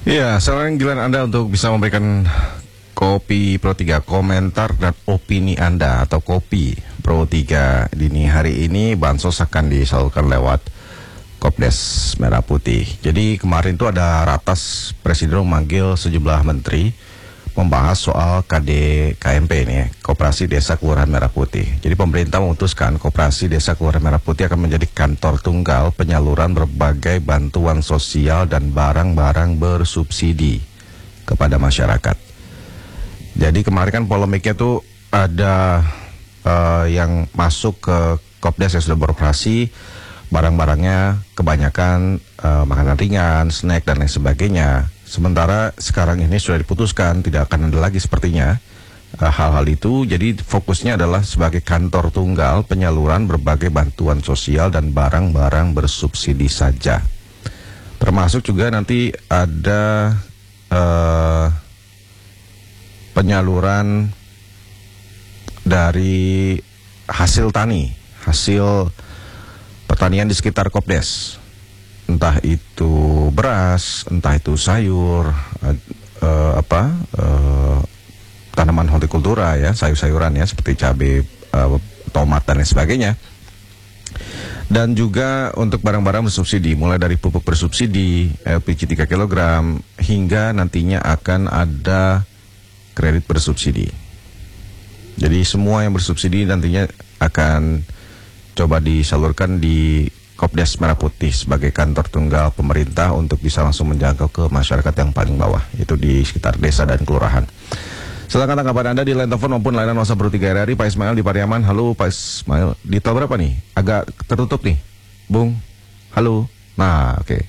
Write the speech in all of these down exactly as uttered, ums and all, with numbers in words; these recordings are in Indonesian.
Ya, sekarang giliran Anda untuk bisa memberikan Kopi Pro tiga komentar dan opini Anda atau Kopi Pro tiga dini hari ini. Bansos akan disalurkan lewat Kopdes Merah Putih. Jadi kemarin itu ada ratas Presiden memanggil sejumlah menteri membahas soal K D K M P ini, Koperasi Desa Kelurahan Merah Putih. Jadi pemerintah memutuskan Koperasi Desa Kelurahan Merah Putih akan menjadi kantor tunggal penyaluran berbagai bantuan sosial dan barang-barang bersubsidi kepada masyarakat. Jadi kemarin kan polemiknya tuh ada uh, yang masuk ke Kopdes yang sudah beroperasi, barang-barangnya kebanyakan uh, makanan ringan, snack dan lain sebagainya. Sementara sekarang ini sudah diputuskan tidak akan ada lagi sepertinya uh, hal-hal itu. Jadi fokusnya adalah sebagai kantor tunggal penyaluran berbagai bantuan sosial dan barang-barang bersubsidi saja. Termasuk juga nanti ada uh, penyaluran dari hasil tani, hasil pertanian di sekitar Kopdes. Entah itu beras, entah itu sayur, uh, uh, apa uh, tanaman hortikultura ya, sayur-sayuran ya seperti cabai, uh, tomat dan lain sebagainya. Dan juga untuk barang-barang bersubsidi, mulai dari pupuk bersubsidi, L P G tiga kilogram, hingga nantinya akan ada kredit bersubsidi. Jadi semua yang bersubsidi nantinya akan coba disalurkan di Kopdes Merah Putih sebagai kantor tunggal pemerintah untuk bisa langsung menjangkau ke masyarakat yang paling bawah, itu di sekitar desa dan kelurahan. Silakan tanggapan Anda di line telepon maupun layanan WhatsApp Pro tiga R R I. Pak Ismail di Pariaman. Halo Pak Ismail, di tol berapa nih? Agak tertutup nih, Bung. Halo. Nah, oke. Okay.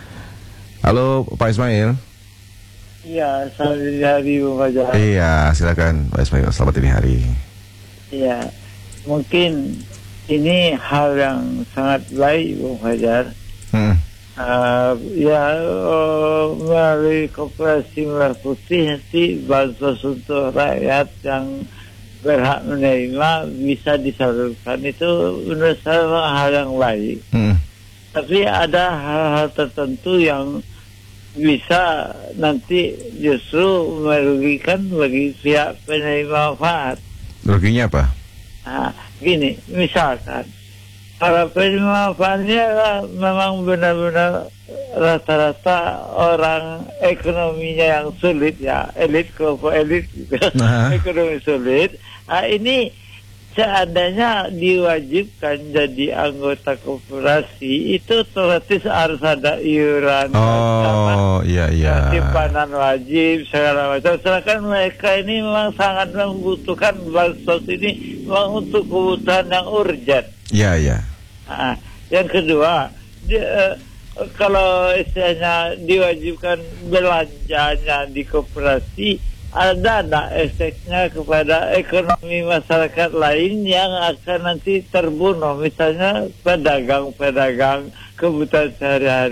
Halo Pak Ismail. Iya, selamat dini hari Bung Fajar. Iya, silakan Pak Ismail, selamat dini hari. Iya, mungkin ini hal yang sangat baik Bung Fajar. Hmm. Uh, ya, uh, melalui Koperasi Merah Putih nanti bansos untuk rakyat yang berhak menerima bisa disalurkan. Itu menurut saya hal yang baik. Hmm. Tapi ada hal-hal tertentu yang bisa nanti justru merugikan bagi pihak penerima manfaat. Ruginya apa? Nah, gini, misalkan para penerima manfaatnya memang benar-benar rata-rata orang ekonominya yang sulit ya, elit, kelompok elit gitu. Nah. Ekonomi sulit. Nah, ini seandainya diwajibkan jadi anggota koperasi, itu otomatis harus ada iuran, oh iya iya, simpanan wajib segala macam. Sedangkan mereka ini memang sangat membutuhkan bansos ini memang untuk kebutuhan yang urgent. Iya iya. Nah, yang kedua, di, uh, kalau istilahnya diwajibkan belanjanya di koperasi, ada ada efeknya kepada ekonomi masyarakat lain yang akan nanti terbunuh, misalnya pedagang-pedagang kebutuhan sehari-hari.